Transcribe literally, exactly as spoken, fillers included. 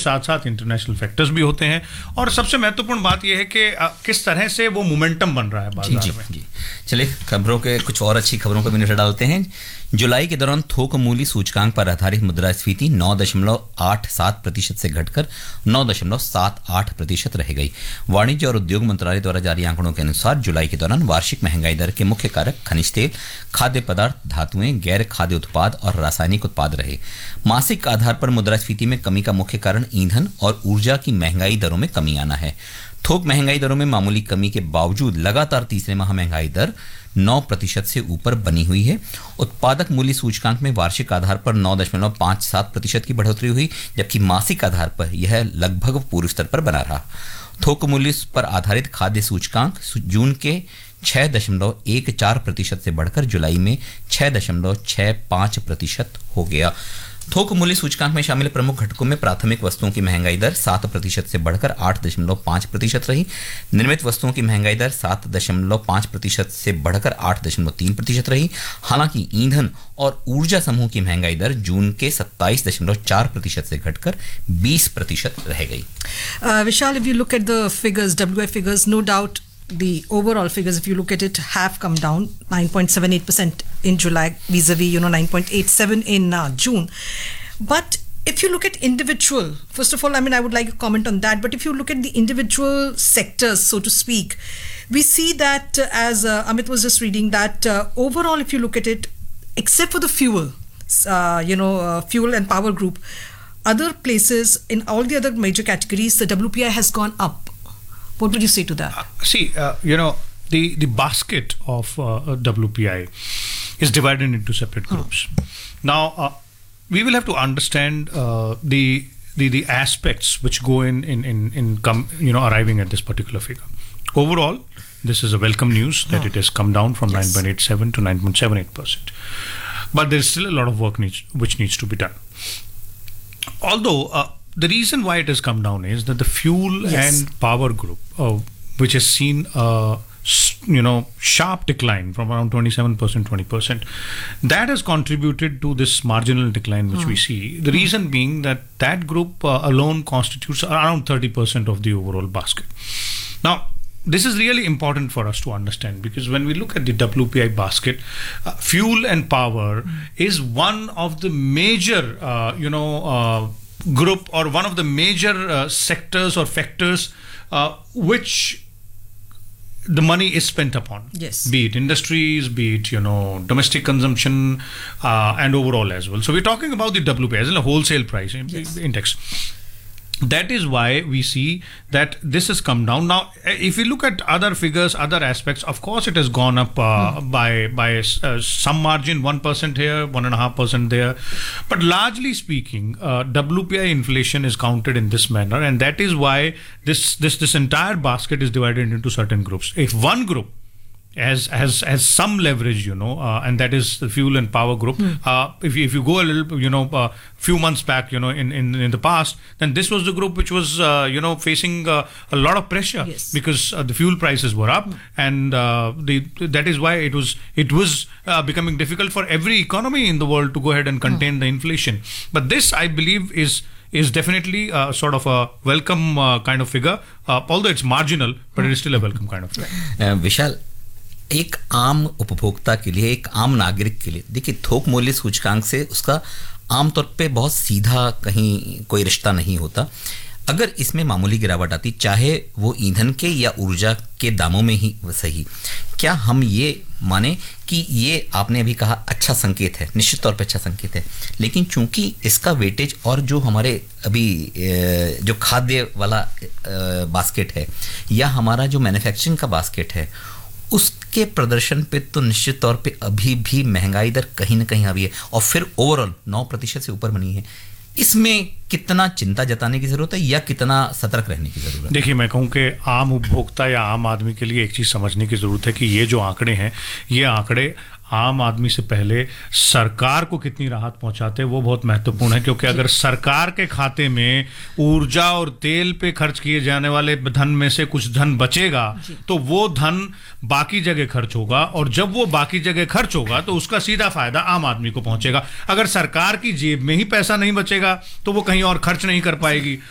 साथ साथ international factors भी होते हैं, और सबसे महत्वपूर्ण बात यह है कि किस तरह से वो मोमेंटम बन रहा है बाजार जी, में। जी। चलिए खबरों के कुछ और अच्छी खबरों पर भी नजर डालते हैं। जुलाई के दौरान थोक मूल्य सूचकांक पर आधारित मुद्रास्फीति नौ दशमलव आठ सात प्रतिशत से घटकर नौ दशमलव सात आठ प्रतिशत रह गई। वाणिज्य और उद्योग मंत्रालय द्वारा जारी आंकड़ों के अनुसार जुलाई के दौरान वार्षिक महंगाई दर के मुख्य कारक खनिज तेल, खाद्य पदार्थ, धातुएं, गैर खाद्य उत्पाद और रासायनिक उत्पाद रहे। मासिक आधार पर मुद्रास्फीति में कमी का मुख्य कारण ईंधन और ऊर्जा की महंगाई दरों में कमी आना है। थोक महंगाई दरों में मामूली कमी के बावजूद लगातार तीसरे माह महंगाई दर नौ प्रतिशत से ऊपर बनी हुई है। उत्पादक मूल्य सूचकांक में वार्षिक आधार पर नौ दशमलव पाँच सात प्रतिशत की बढ़ोतरी हुई, जबकि मासिक आधार पर यह लगभग पूर्व स्तर पर बना रहा। थोक मूल्य पर आधारित खाद्य सूचकांक जून के छह दशमलव एक चार प्रतिशत से बढ़कर जुलाई में छह दशमलव छह पाँच प्रतिशत हो गया। थोक मूल्य सूचकांक में शामिल प्रमुख घटकों में प्राथमिक वस्तुओं की महंगाई दर सात प्रतिशत से बढ़कर आठ दशमलव पाँच प्रतिशत रही। निर्मित वस्तुओं की महंगाई दर सात दशमलव पाँच प्रतिशत से बढ़कर आठ दशमलव तीन प्रतिशत रही। हालांकि ईंधन और ऊर्जा समूह की महंगाई दर जून के सत्ताईस दशमलव चार प्रतिशत से घटकर बीस प्रतिशत रह गई। विशाल, if you look at the figures, W I figures, no doubt the overall figures, if you look at it, have come down nine point seven eight percent in July vis-a-vis, you know, nine point eight seven in uh, June. But if you look at individual, first of all, I mean, I would like to comment on that, but if you look at the individual sectors, so to speak, we see that uh, as uh, Amit was just reading that uh, overall, if you look at it, except for the fuel, uh, you know, uh, fuel and power group, other places in all the other major categories, the W P I has gone up. What would you say to that? Uh, see, uh, you know, the, the basket of uh, W P I is divided into separate groups. Oh. Now, uh, we will have to understand uh, the, the the aspects which go in in in, in come you know arriving at this particular figure. Overall, this is a welcome news that oh. it has come down from yes. nine point eight seven to nine point seven eight percent. But there is still a lot of work needs, which needs to be done. Although uh, the reason why it has come down is that the fuel yes. and power group, uh, which has seen a you know sharp decline from around twenty-seven percent, twenty percent, that has contributed to this marginal decline which hmm. we see. The hmm. reason being that that group uh, alone constitutes around thirty percent of the overall basket. Now, this is really important for us to understand, because when we look at the W P I basket, uh, fuel and power mm. is one of the major, uh, you know, uh, group or one of the major uh, sectors or factors uh, which the money is spent upon. Yes. Be it industries, be it, you know, domestic consumption, uh, and overall as well. So we're talking about the W P I as in a wholesale price yes. index. That is why we see that this has come down. Now, if we look at other figures, other aspects, of course, it has gone up uh, mm. by by uh, some margin, one percent here, one and a half percent there. But largely speaking, uh, W P I inflation is counted in this manner, and that is why this this this entire basket is divided into certain groups. If one group has has has some leverage, you know, uh, and that is the fuel and power group. Mm. Uh, if you, if you go a little, you know, a uh, few months back, you know, in, in, in the past, then this was the group which was, uh, you know, facing uh, a lot of pressure yes. because uh, the fuel prices were up, mm. and uh, the that is why it was it was uh, becoming difficult for every economy in the world to go ahead and contain mm. the inflation. But this, I believe, is is definitely uh, sort of a welcome uh, kind of figure, uh, although it's marginal, but mm. it is still a welcome kind of figure. Uh, Vishal, एक आम उपभोक्ता के लिए, एक आम नागरिक के लिए, देखिए थोक मूल्य सूचकांक से उसका आमतौर पे बहुत सीधा कहीं कोई रिश्ता नहीं होता. अगर इसमें मामूली गिरावट आती, चाहे वो ईंधन के या ऊर्जा के दामों में ही सही, क्या हम ये माने कि ये आपने अभी कहा अच्छा संकेत है? निश्चित तौर पे अच्छा संकेत है, लेकिन चूंकि इसका वेटेज और जो हमारे अभी जो खाद्य वाला बास्केट है या हमारा जो मैन्युफैक्चरिंग का बास्केट है, उसके प्रदर्शन पे तो निश्चित तौर पे अभी भी महंगाई दर कहीं ना कहीं अभी है, और फिर ओवरऑल नौ प्रतिशत से ऊपर बनी है. इसमें कितना चिंता जताने की जरूरत है या कितना सतर्क रहने की जरूरत है? देखिए, मैं कहूँ कि आम उपभोक्ता या आम आदमी के लिए एक चीज़ समझने की ज़रूरत है कि ये जो आंकड़े हैं, ये आंकड़े आम आदमी से पहले सरकार को कितनी राहत पहुंचाते हैं वो बहुत महत्वपूर्ण है. क्योंकि अगर सरकार के खाते में ऊर्जा और तेल पे खर्च किए जाने वाले धन में से कुछ धन बचेगा तो वो धन बाकी जगह खर्च होगा, और जब वो बाकी जगह खर्च होगा तो उसका सीधा फायदा आम आदमी को पहुंचेगा. अगर सरकार की जेब में ही पैसा नहीं बचेगा तो वो कहीं और खर्च नहीं कर पाएगी,